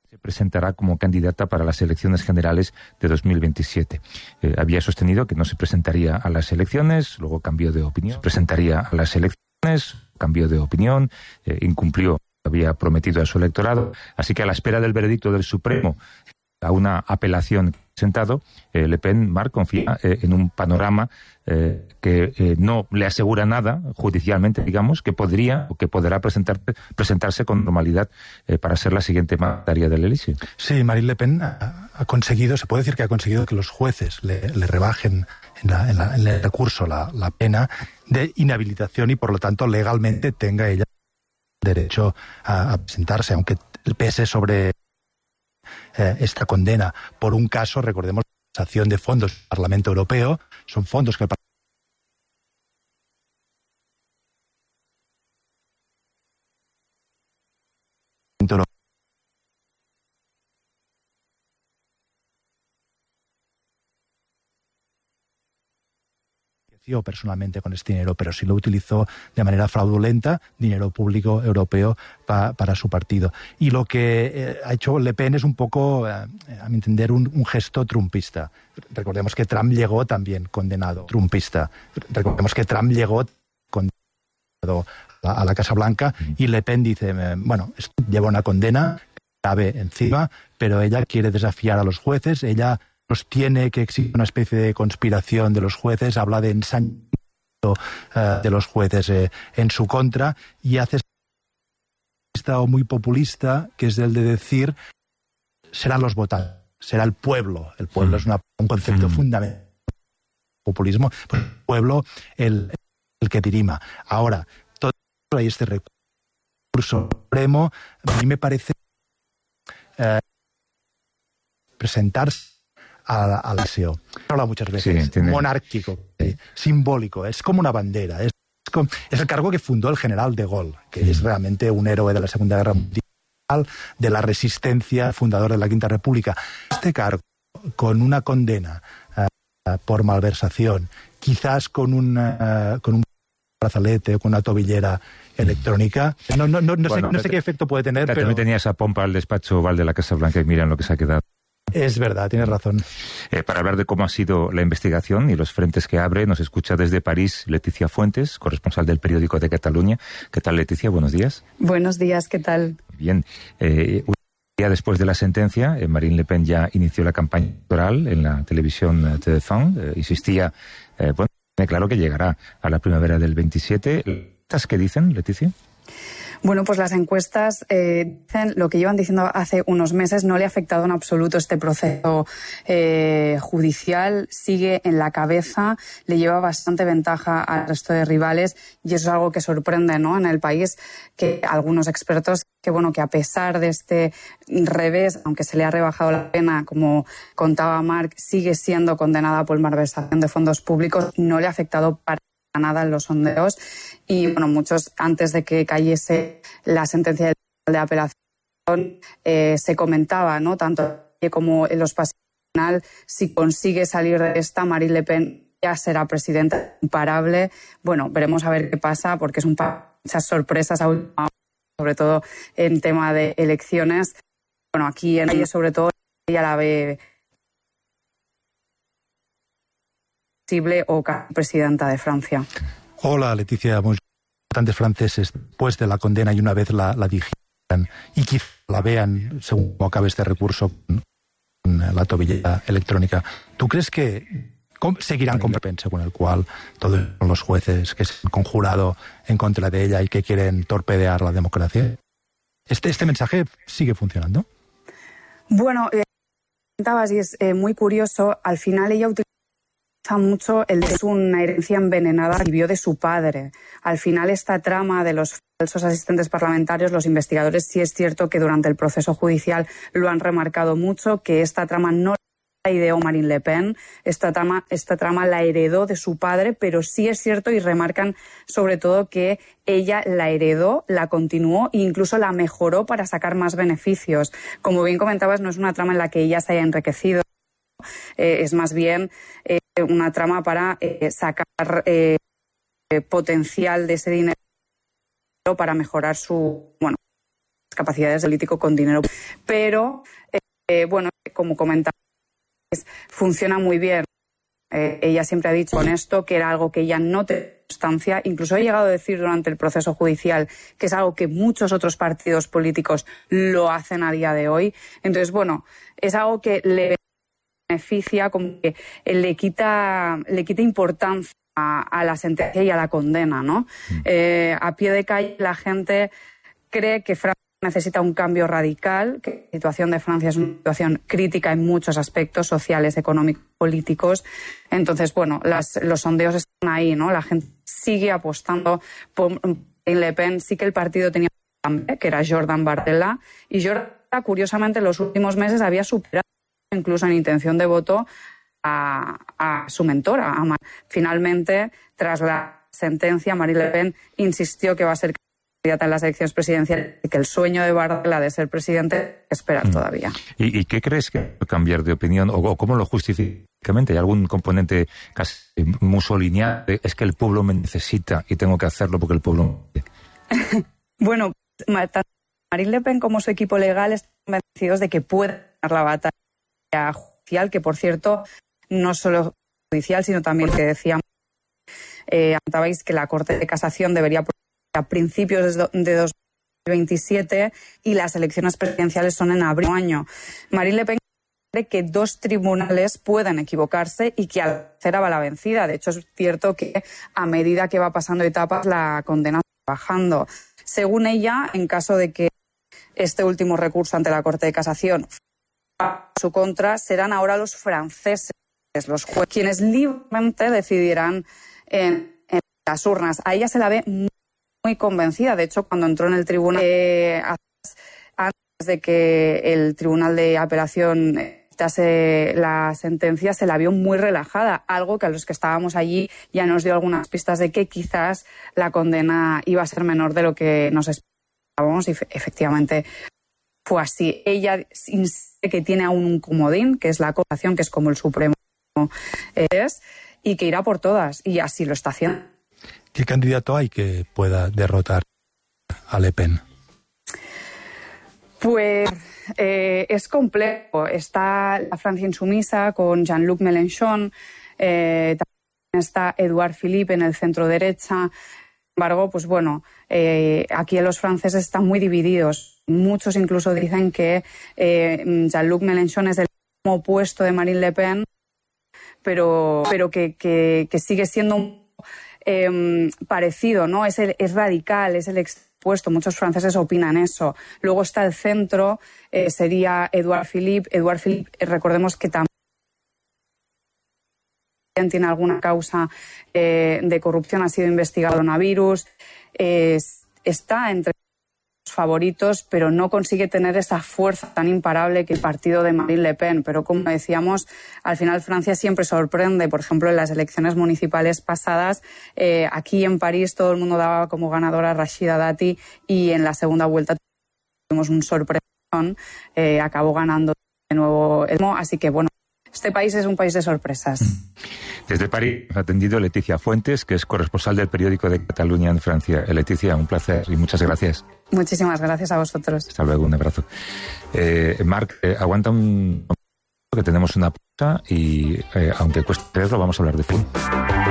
se presentará como candidata para las elecciones generales de 2027. Había sostenido que no se presentaría a las elecciones, luego cambió de opinión. Se presentaría a las elecciones, cambió de opinión, incumplió lo que había prometido a su electorado. Así que a la espera del veredicto del Supremo, a una apelación presentado, Le Pen, Marc, confía en un panorama que no le asegura nada judicialmente, digamos, que podría o que podrá presentarse con normalidad para ser la siguiente mandataria del Elíseo. Sí, Marine Le Pen ha conseguido, se puede decir que ha conseguido que los jueces le rebajen en el recurso la pena de inhabilitación y por lo tanto legalmente tenga ella derecho a presentarse, aunque pese sobre esta condena por un caso, recordemos, la acción de fondos del Parlamento Europeo, son fondos que el Parlamento Europeo personalmente con este dinero, pero sí lo utilizó de manera fraudulenta, dinero público europeo para su partido. Y lo que ha hecho Le Pen es un poco, a mi entender, un gesto trumpista. Recordemos que Trump llegó también condenado, trumpista. Recordemos que Trump llegó condenado a la Casa Blanca y Le Pen dice, bueno, esto lleva una condena grave encima, pero ella quiere desafiar a los jueces, ella sostiene que existe una especie de conspiración de los jueces, habla de ensañamiento de los jueces en su contra y hace o muy populista, que es el de decir serán los votantes, será el pueblo. El pueblo es un concepto fundamental del populismo, pues el pueblo el que dirima. Ahora, todo hay este recurso supremo, a mí me parece presentarse al deseo. Se habla muchas veces, sí, monárquico, simbólico, es como una bandera, es el cargo que fundó el general de Gaulle, que es realmente un héroe de la Segunda Guerra Mundial, de la resistencia, fundador de la Quinta República. Este cargo, con una condena por malversación, quizás con un brazalete o con una tobillera electrónica, no sé qué efecto puede tener. Pero también tenía esa pompa al despacho Oval de la Casa Blanca y miran lo que se ha quedado. Es verdad, tienes razón. Para hablar de cómo ha sido la investigación y los frentes que abre, nos escucha desde París Leticia Fuentes, corresponsal del periódico de Cataluña. ¿Qué tal, Leticia? Buenos días. Buenos días, ¿qué tal? Bien. Un día después de la sentencia, Marine Le Pen ya inició la campaña electoral en la televisión TF1. Insistía, claro que llegará a la primavera del 27. ¿Qué dicen, Leticia? Bueno, pues las encuestas dicen lo que llevan diciendo hace unos meses. No le ha afectado en absoluto este proceso judicial. Sigue en la cabeza, le lleva bastante ventaja al resto de rivales y eso es algo que sorprende, ¿no?, en el país, que algunos expertos que a pesar de este revés, aunque se le ha rebajado la pena, como contaba Marc, sigue siendo condenada por malversación de fondos públicos. No le ha afectado para nada en los sondeos y muchos, antes de que cayese la sentencia de apelación, se comentaba, ¿no?, tanto como en los pasillos, si consigue salir de esta, Marine Le Pen ya será presidenta imparable. Veremos a ver qué pasa, porque es muchas sorpresas a última hora, sobre todo en tema de elecciones. Aquí en ella, sobre todo, ella la ve o presidenta de Francia. Hola, Leticia. Muchos votantes franceses, después de la condena y una vez la digitan y quizá la vean según acabe este recurso con la tobillera electrónica. ¿Tú crees que seguirán con el según el cual todos los jueces que se han conjurado en contra de ella y que quieren torpedear la democracia? ¿Este mensaje sigue funcionando? Comentabas y es muy curioso. Al final ella utiliza mucho es una herencia envenenada que vio de su padre. Al final esta trama de los falsos asistentes parlamentarios, los investigadores sí es cierto que durante el proceso judicial lo han remarcado mucho, que esta trama no la ideó Marine Le Pen, esta trama la heredó de su padre, pero sí es cierto y remarcan sobre todo que ella la heredó, la continuó e incluso la mejoró para sacar más beneficios. Como bien comentabas, no es una trama en la que ella se haya enriquecido, es más bien una trama para sacar potencial de ese dinero para mejorar su capacidades de político con dinero. Pero, bueno, como comentaba, funciona muy bien. Ella siempre ha dicho con esto que era algo que ella no tenía constancia. Incluso ha llegado a decir durante el proceso judicial que es algo que muchos otros partidos políticos lo hacen a día de hoy. Entonces, bueno, es algo que le beneficia, como que le quita importancia a la sentencia y a la condena, ¿no? A pie de calle la gente cree que Francia necesita un cambio radical, que la situación de Francia es una situación crítica en muchos aspectos sociales, económicos, políticos. Entonces, bueno, los sondeos están ahí, ¿no? La gente sigue apostando por Le Pen. Sí que el partido tenía un cambio, que era Jordan Bardella, y Jordan, curiosamente, en los últimos meses había superado incluso en intención de voto a su mentora. Finalmente, tras la sentencia, Marine Le Pen insistió que va a ser candidata en las elecciones presidenciales y que el sueño de Bardella de ser presidente es esperar todavía. ¿Y qué crees que va a cambiar de opinión o cómo lo justifica? ¿Hay algún componente casi musoliniano? Es que el pueblo me necesita y tengo que hacerlo porque el pueblo me... Bueno, tanto Marine Le Pen como su equipo legal están convencidos de que puede ganar la batalla judicial, que por cierto, no solo judicial, sino también que decíamos, comentabais que la Corte de Casación debería a principios de 2027 y las elecciones presidenciales son en abril del año. Marine Le Pen cree que 2 tribunales pueden equivocarse y que al tercera va la vencida. De hecho, es cierto que a medida que va pasando etapas, la condena va bajando. Según ella, en caso de que este último recurso ante la Corte de Casación a su contra, serán ahora los franceses, los jueces, quienes libremente decidirán en las urnas. A ella se la ve muy convencida. De hecho, cuando entró en el tribunal, antes de que el Tribunal de Apelación dictase la sentencia, se la vio muy relajada, algo que a los que estábamos allí ya nos dio algunas pistas de que quizás la condena iba a ser menor de lo que nos esperábamos, y efectivamente fue así. Ella insiste que tiene aún un comodín, que es la acusación, que es como el Supremo y que irá por todas, y así lo está haciendo. ¿Qué candidato hay que pueda derrotar a Le Pen? Pues es complejo. Está la Francia Insumisa con Jean-Luc Mélenchon, también está Édouard Philippe en el centro derecha. Sin embargo, pues bueno, aquí los franceses están muy divididos. Muchos incluso dicen que Jean-Luc Mélenchon es el mismo opuesto de Marine Le Pen, pero que sigue siendo parecido, ¿no? Es radical, es el expuesto. Muchos franceses opinan eso. Luego está el centro, sería Édouard Philippe. Édouard Philippe, recordemos que también tiene alguna causa de corrupción, ha sido investigado coronavirus. Está entre los favoritos, pero no consigue tener esa fuerza tan imparable que el partido de Marine Le Pen. Pero como decíamos, al final Francia siempre sorprende. Por ejemplo, en las elecciones municipales pasadas, aquí en París todo el mundo daba como ganadora a Rachida Dati, y en la segunda vuelta tuvimos un sorpresón. Acabó ganando de nuevo el MO. Así que bueno, este país es un país de sorpresas. Desde París ha atendido Leticia Fuentes, que es corresponsal del periódico de Cataluña en Francia. Leticia, un placer y muchas gracias. Muchísimas gracias a vosotros. Hasta luego, un abrazo. Marc, aguanta un que tenemos una pausa y aunque cueste creerlo, vamos a hablar de fútbol.